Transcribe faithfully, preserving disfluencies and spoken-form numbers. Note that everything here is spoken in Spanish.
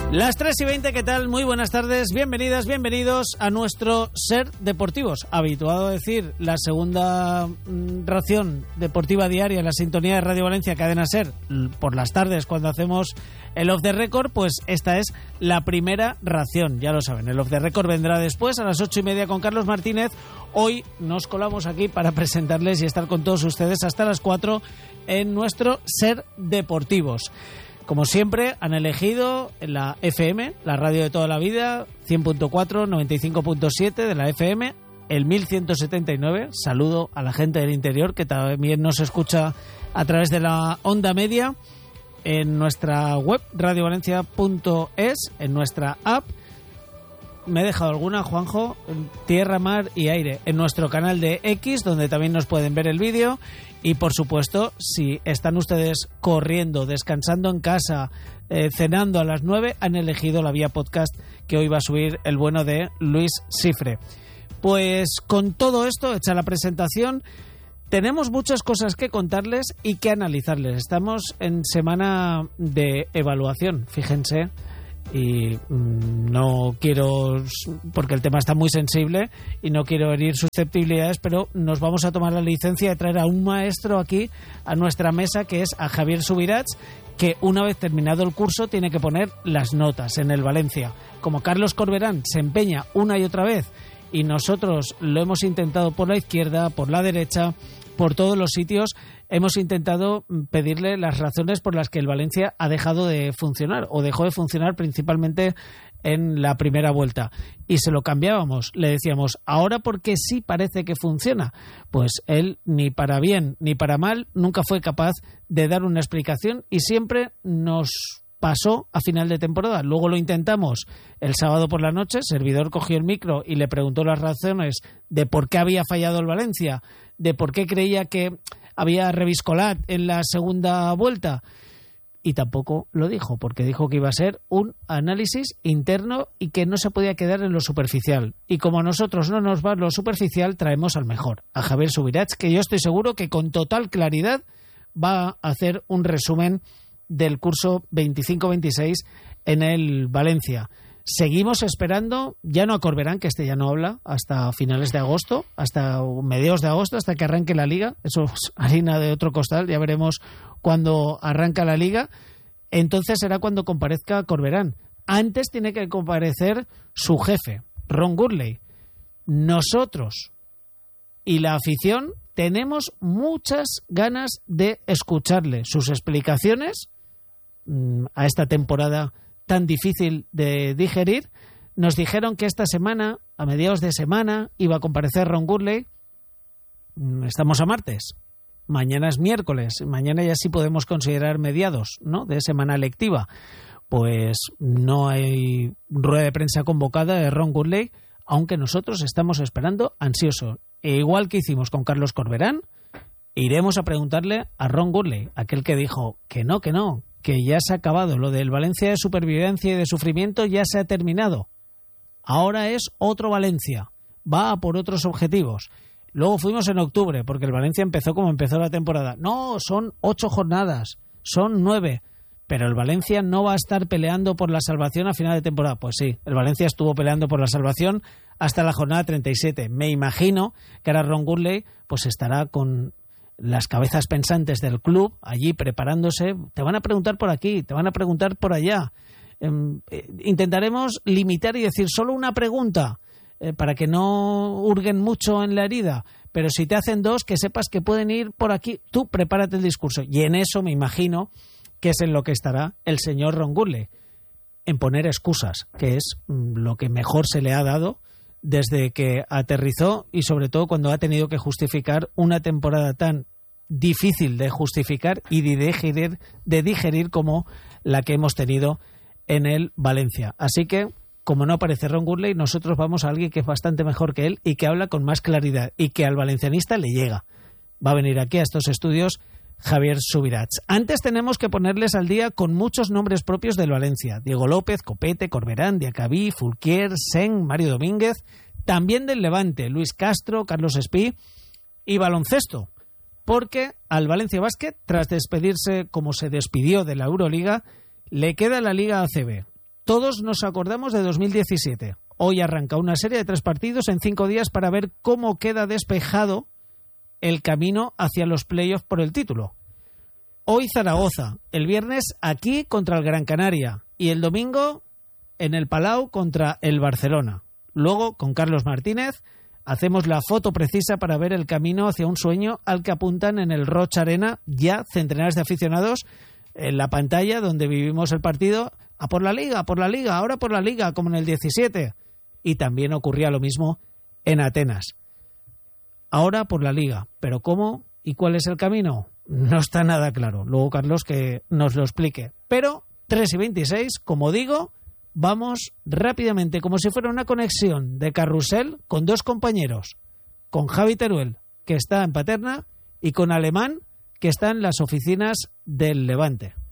Las tres y veinte, ¿qué tal? Muy buenas tardes, bienvenidas, bienvenidos a nuestro Ser Deportivos. Habituado a decir la segunda mmm, ración deportiva diaria en la sintonía de Radio Valencia, Cadena Ser, por las tardes cuando hacemos el Off the Record, pues esta es la primera ración, ya lo saben. El Off the Record vendrá después a las ocho y media con Carlos Martínez. Hoy nos colamos aquí para presentarles y estar con todos ustedes hasta las cuatro en nuestro Ser Deportivos. Como siempre, han elegido la F M, la radio de toda la vida, cien punto cuatro, noventa y cinco punto siete de la F M, el mil ciento setenta y nueve. Saludo a la gente del interior que también nos escucha a través de la onda media, en nuestra web radio valencia punto es, en nuestra app. Me he dejado alguna, Juanjo, tierra, mar y aire, en nuestro canal de X, donde también nos pueden ver el vídeo. Y por supuesto, si están ustedes corriendo, descansando en casa, eh, cenando a las nueve, han elegido la vía podcast que hoy va a subir el bueno de Luis Cifre. Pues con todo esto, hecha la presentación, tenemos muchas cosas que contarles y que analizarles. Estamos en semana de evaluación, fíjense. Y no quiero, porque el tema está muy sensible y no quiero herir susceptibilidades, pero nos vamos a tomar la licencia de traer a un maestro aquí a nuestra mesa, que es a Javier Subirats, que una vez terminado el curso tiene que poner las notas en el Valencia. Como Carlos Corberán se empeña una y otra vez y nosotros lo hemos intentado por la izquierda, por la derecha, por todos los sitios, hemos intentado pedirle las razones por las que el Valencia ha dejado de funcionar o dejó de funcionar principalmente en la primera vuelta. Y se lo cambiábamos, le decíamos, ahora porque sí parece que funciona. Pues él, ni para bien ni para mal, nunca fue capaz de dar una explicación y siempre nos pasó a final de temporada. Luego lo intentamos el sábado por la noche, servidor cogió el micro y le preguntó las razones de por qué había fallado el Valencia, de por qué creía que había reviscolat en la segunda vuelta, y tampoco lo dijo, porque dijo que iba a ser un análisis interno y que no se podía quedar en lo superficial. Y como a nosotros no nos va lo superficial, traemos al mejor, a Javier Subirats, que yo estoy seguro que con total claridad va a hacer un resumen del curso veinticinco veintiséis en el Valencia. Seguimos esperando, ya no a Corberán, que este ya no habla, hasta finales de agosto, hasta mediados de agosto, hasta que arranque la Liga. Eso es harina de otro costal, ya veremos cuando arranca la Liga. Entonces será cuando comparezca Corberán. Antes tiene que comparecer su jefe, Ron Gurley. Nosotros y la afición tenemos muchas ganas de escucharle sus explicaciones mmm, a esta temporada tan difícil de digerir. Nos dijeron que esta semana, a mediados de semana, iba a comparecer Ron Gurley. Estamos a martes, mañana es miércoles, mañana ya sí podemos considerar mediados, ¿no?, de semana lectiva. Pues no hay rueda de prensa convocada de Ron Gurley, aunque nosotros estamos esperando ansiosos. E igual que hicimos con Carlos Corberán, iremos a preguntarle a Ron Gurley, aquel que dijo que no, que no, que ya se ha acabado, lo del Valencia de supervivencia y de sufrimiento ya se ha terminado. Ahora es otro Valencia, va a por otros objetivos. Luego fuimos en octubre, porque el Valencia empezó como empezó la temporada. No, son ocho jornadas, son nueve, pero el Valencia no va a estar peleando por la salvación a final de temporada. Pues sí, el Valencia estuvo peleando por la salvación hasta la jornada treinta y siete. Me imagino que ahora Ron Gurley pues estará con las cabezas pensantes del club allí preparándose. Te van a preguntar por aquí, te van a preguntar por allá. Eh, eh, intentaremos limitar y decir solo una pregunta eh, para que no hurguen mucho en la herida, pero si te hacen dos, que sepas que pueden ir por aquí. Tú prepárate el discurso, y en eso me imagino que es en lo que estará el señor Ron Gurley, en poner excusas, que es lo que mejor se le ha dado desde que aterrizó y sobre todo cuando ha tenido que justificar una temporada tan difícil de justificar y de digerir, de digerir como la que hemos tenido en el Valencia. Así que, como no aparece Ron Gurley, nosotros vamos a alguien que es bastante mejor que él y que habla con más claridad y que al valencianista le llega. Va a venir aquí a estos estudios Javier Subirats. Antes tenemos que ponerles al día con muchos nombres propios del Valencia. Diego López, Copete, Corberán, Diacabí, Fulquier, Sen, Mario Domínguez. También del Levante, Luis Castro, Carlos Espí y baloncesto. Porque al Valencia Basket, tras despedirse como se despidió de la Euroliga, le queda la Liga A C B. Todos nos acordamos de dos mil diecisiete. Hoy arranca una serie de tres partidos en cinco días para ver cómo queda despejado el camino hacia los playoffs por el título. Hoy Zaragoza, el viernes aquí contra el Gran Canaria y el domingo en el Palau contra el Barcelona. Luego, con Carlos Martínez, hacemos la foto precisa para ver el camino hacia un sueño al que apuntan en el Roig Arena ya centenares de aficionados en la pantalla donde vivimos el partido. A por la Liga, a por la Liga, ahora por la Liga, como en el diecisiete. Y también ocurría lo mismo en Atenas. Ahora por la Liga. ¿Pero cómo y cuál es el camino? No está nada claro. Luego Carlos que nos lo explique. Pero tres y veintiséis, como digo, vamos rápidamente, como si fuera una conexión de carrusel con dos compañeros. Con Javi Teruel, que está en Paterna, y con Alemán, que está en las oficinas del Levante.